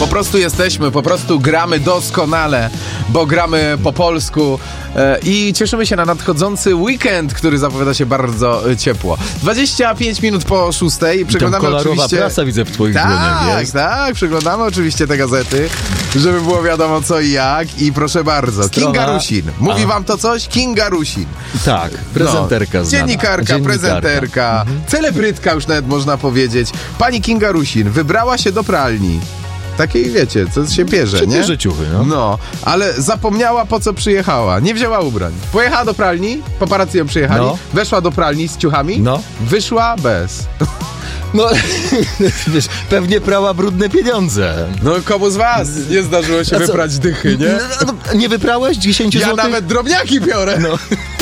Po prostu jesteśmy, po prostu gramy doskonale, bo gramy po polsku i cieszymy się na nadchodzący weekend, który zapowiada się bardzo ciepło. 25 minut po 6:00 przeglądamy kolorowa oczywiście... prasa widzę w twoich dłoniach jest. Tak, przeglądamy oczywiście te gazety, żeby było wiadomo co i jak i proszę bardzo, Kinga Rusin. Mówi wam to coś? Kinga Rusin. Tak, prezenterka znana. Dziennikarka, prezenterka, celebrytka już nawet można powiedzieć. Pani Kinga Rusin wybrała się do pralni. Takiej, wiecie, co się bierze, nie? Bierze ciuchy, no. No, ale zapomniała, po co przyjechała. Nie wzięła ubrań. Pojechała do pralni, paparazzi ją przyjechali, weszła do pralni z ciuchami, wyszła bez. No, wiesz, pewnie prała brudne pieniądze. No, komu z was nie zdarzyło się wyprać dychy, nie? Nie wyprałeś 10 Ja złotych? nawet drobniaki biorę. No.